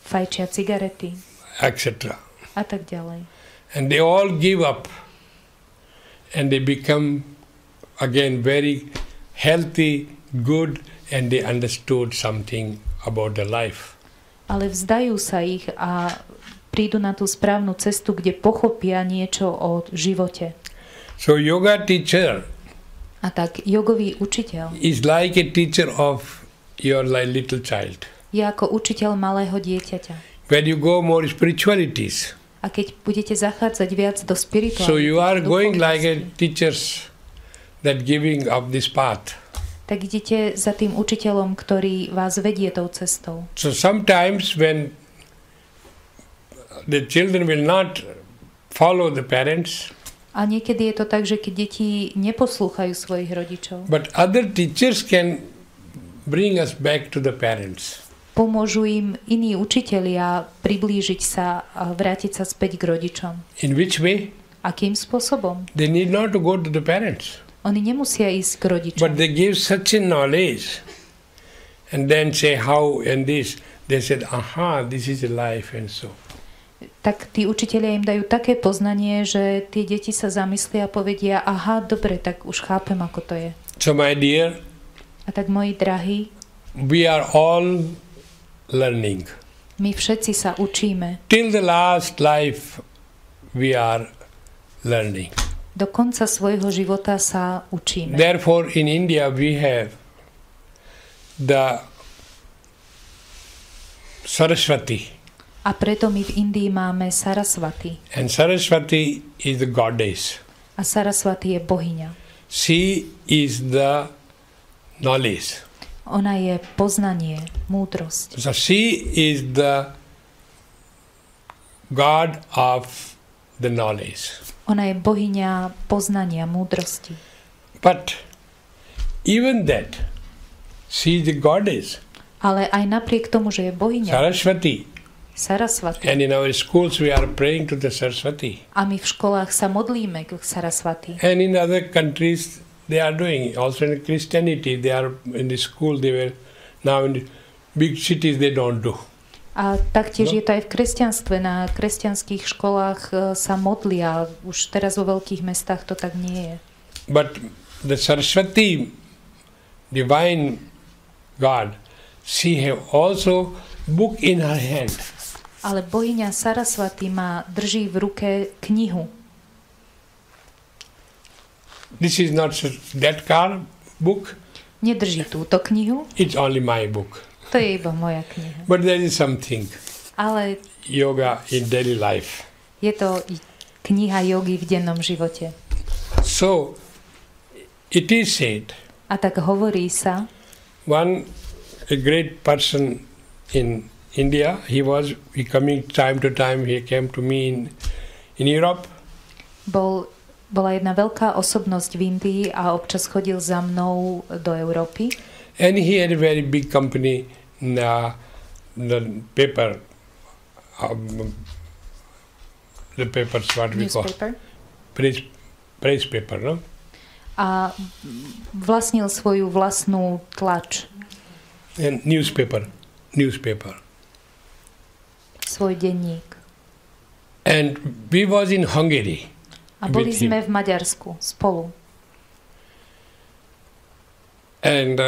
fajčia cigarety, etc. a tak ďalej. And they all give up and they become again very healthy, good, and they understood something about the life. Ale vzdajú sa ich a prídu na tú správnu cestu, kde pochopia niečo o živote. So yoga teacher A tak jogový učiteľ is like a teacher of your little child. je ako učiteľ malého dieťaťa. When you go more spiritualities, A keď budete zachádzať viac do spirituálnych, so you are going like a teachers that giving up this path. tak idete za tým učiteľom, ktorý vás vedie tou cestou. So sometimes when the children will not follow the parents, A niekedy je to tak, že keď deti neposlúchajú svojich rodičov, but other teachers can bring us back to the parents. pomôžu im iní učitelia priblížiť sa a vrátiť sa späť k rodičom. In which way? Akým spôsobom? They need not to go to the parents, Oni nemusia ísť k rodičom, but they give such a knowledge and then say how and this. They said, aha, this is a life and so. tak tí učitelia im dajú také poznanie, že tie deti sa zamyslia a povedia, aha, dobre, tak už chápem, ako to je. So my dear, A tak, moji drahí, we are all learning. my všetci sa učíme. Till the last life we are learning. Do konca svojho života sa učíme. Therefore in India we have the Saraswati. A preto my v Indii máme Sarasvati. And Saraswati is the goddess. A Sarasvati je bohyňa. She is the knowledge. Ona je poznanie, múdrosť. So she is the God of the knowledge. Ona je bohyňa poznania, múdrosti. But even that, she is the goddess. Ale aj napriek tomu, že je bohyňa, Saraswati. Sarasvati. And in our schools we are praying to the Saraswati. A my v školách sa modlíme k Sarasvati. And in other countries they are doing. Also in Christianity they are in the school they were. Now in the big cities they don't do. A taktiež je to aj v kresťanstve. Na kresťanských školách sa modlia. Už teraz vo veľkých mestách to tak nie je. But the Saraswati, divine God, she have also book in her hand. Ale bohyňa Sarasvati drží v ruke knihu. This is not that car book. Nedrží túto knihu, It's only my book. to je iba moja kniha. But there is something. Ale Yoga in daily life. je to kniha jogy v dennom živote. So it is said. A tak hovorí sa, A great person in India, he coming time to time, he came to me in Europe. Bola jedna veľká osobnosť v Indii a občas chodil za mnou do Európy. And he had a very big company, the paper, the papers, what we call, press paper, no? A vlastnil svoju vlastnú tlač. And newspaper. Svoj denník. And we was in Hungary. A boli sme v Maďarsku spolu. And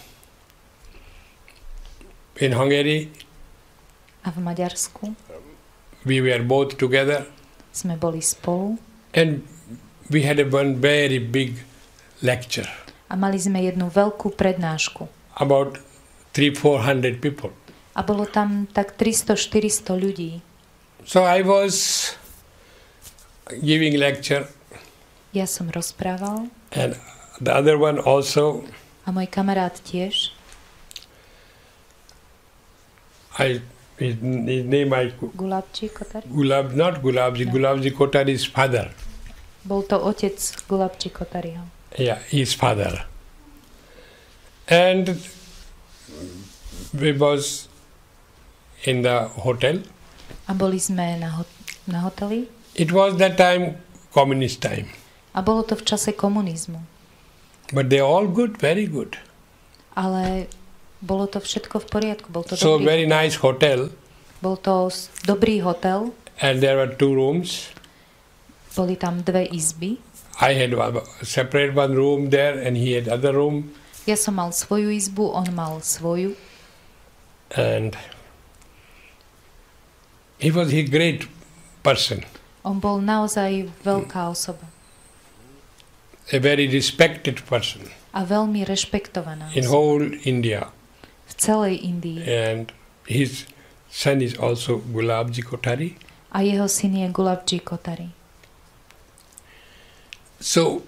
in Hungary, A v Maďarsku we were both together. sme boli spolu. And we had one very big lecture. A mali sme jednu veľkú prednášku. About 300-400 people. A bolo tam tak 300-400 ľudí. So I was giving lecture. Ja som rozprával. And the other one also. A môj kamarát tiež. His name I... Gulabji Kotari? Not Gulabji. Gulabji Kotari's father. Bol to otec Gulabji Kotariho. Yeah, his father. And we was in the hotel. A boli sme na hoteli. It was that time, communist time. A bolo to v čase komunizmu. But they all good, very good. Ale bolo to všetko v poriadku. Bol to So dobrý. very nice hotel. Bol to dobrý hotel. And there were 2 rooms. Boli tam 2 izby. I had separate one room there and he had other room. Ja som mal svoju izbu, on mal svoju. And he was a great person. On bol naozaj veľká osoba. A very respected person. A veľmi rešpektovaná in osoba. whole India. V celej Indii. And his son is also Gulabji Kotari. A jeho syn je Gulabji Kotari. So,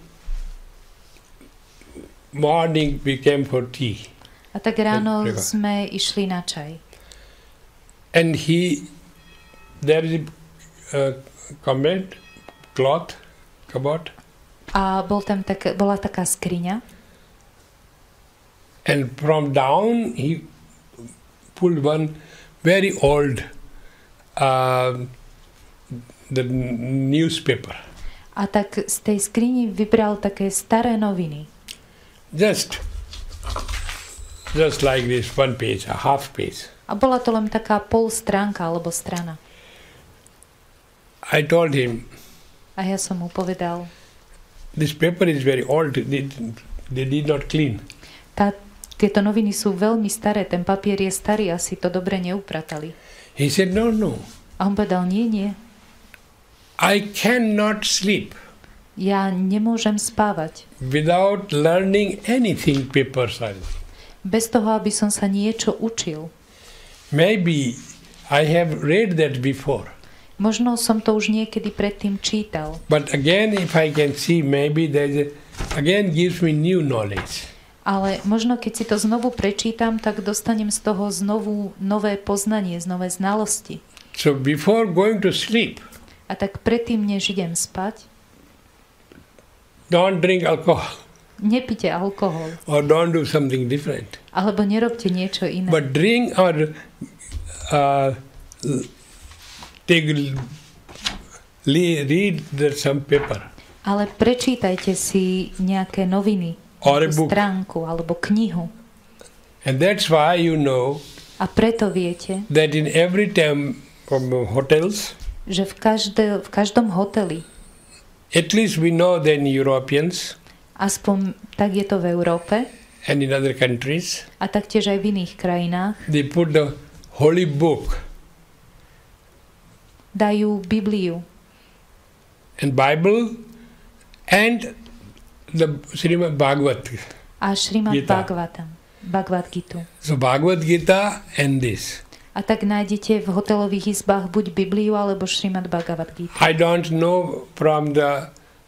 morning we came for tea. A tak ráno sme išli na čaj. And there is a cloth, cupboard. A bola taká skriňa. And from down he pulled one very old the newspaper. A tak z tej skrini vybral také staré noviny. Just like this, 1 page, a half page. A bola to len taká pol stránka alebo strana. I told him, a ja som mu povedal, this paper is very old, they did not clean. Tieto noviny sú veľmi staré, ten papier je starý, asi to dobre neupratali. He said, no. A on povedal, nie. I cannot sleep. Ja nemôžem spávať. Without learning anything paper science. Bez toho, aby som sa niečo učil. Maybe I have read that before. Možno som to už niekedy predtým čítal. But again, if I can see, maybe again gives me new knowledge. Ale možno keď si to znovu prečítam, tak dostanem z toho znovu nové poznanie, nové znalosti. So before going to sleep, a tak predtým, než idem spať, don't drink alcohol. Nepite alkohol. Or don't do something different. Alebo nerobte niečo iné. But drink or read some paper. Ale prečítajte si nejaké noviny, stránku alebo knihu. And that's why a preto viete, that in every time from hotels, že v každom hoteli, at least we know that in Europeans, aspoň tak je to v Európe, and in other countries, a taktiež aj v iných krajinách, they put the holy book, dajú Bibliu, and Bible, and the Srimad Bhagavat a Srimad Bhagavad Gita. So Bhagavad Gita and this. A tak nájdete v hotelových izbách buď Bibliu alebo Srimad Bhagavad Gita. I don't know from the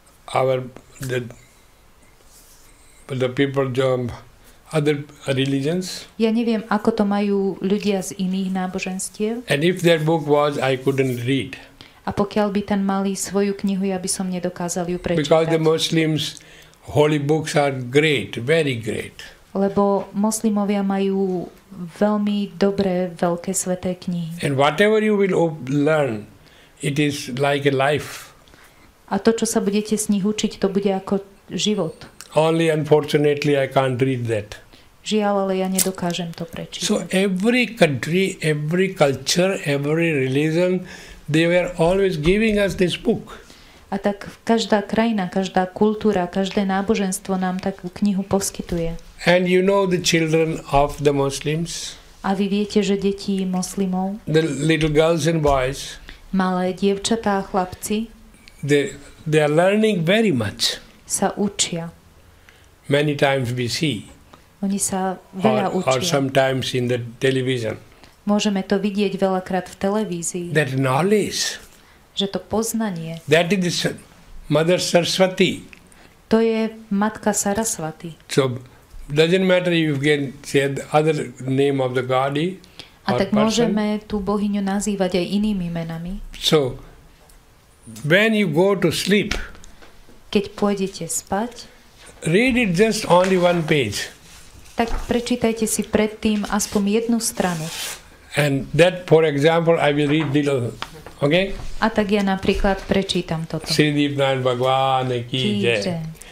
people other religions. Ja neviem, ako to majú ľudia z iných náboženstiev. And if their book was, I couldn't read. A pokiaľ by tam mali svoju knihu, ja by som nedokázal ju prečítať. Because the Muslims holy books are great, very great. Lebo moslimovia majú veľmi dobré, veľké sveté knihy. And whatever you will learn, it is like a life. A to, čo sa budete z nich učiť, to bude ako život. Only unfortunately I can't read that. Žiaľ, ale ja nedokážem to prečítať. So every country, every culture, every religion, they were always giving us this book. A tak každá krajina, každá kultúra, každé náboženstvo nám takú knihu poskytuje. And you know the children of the Muslims? A vy viete, že deti moslimov, the little girls and boys, malé dievčatá a chlapci, they are learning very much. Sa učia. Many times we see. Oni sa veľa učia. Or sometimes in the television. Môžeme to vidieť veľakrát v televízii. That knowledge. Že to poznanie. That is Mother Saraswati. To je Matka Saraswati. So doesn't matter if you can say the other name of the God. A tak môžeme tú bohyňu nazývať aj inými menami. So when you go to sleep, keď pôjdete spať, read it just only 1 page. Tak prečítajte si predtým aspoň jednu stranu. And that, for example, I will read little. Okay? A tak ja napríklad prečítam toto. Sridip Narayan Bhagwan ki jai.